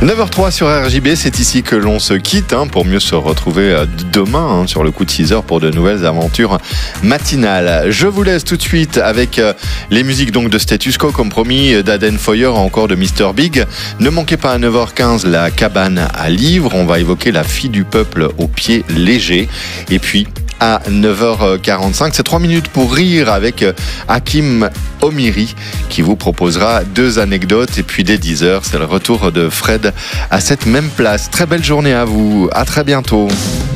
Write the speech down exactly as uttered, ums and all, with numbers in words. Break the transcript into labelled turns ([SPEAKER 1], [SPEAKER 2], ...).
[SPEAKER 1] neuf heures zéro trois sur R J B, c'est ici que l'on se quitte hein, pour mieux se retrouver demain hein, sur le coup de six heures pour de nouvelles aventures matinales. Je vous laisse tout de suite avec euh, les musiques donc de Status Quo, comme promis, d'Aden Foyer, encore de Mister Big. Ne manquez pas à neuf heures quinze la cabane à livres. On va évoquer la fille du peuple au pied léger. Et puis à neuf heures quarante-cinq, c'est trois minutes pour rire avec Hakim Omiri qui vous proposera deux anecdotes. Et puis dès dix heures, c'est le retour de Fred à cette même place. Très belle journée à vous. À très bientôt.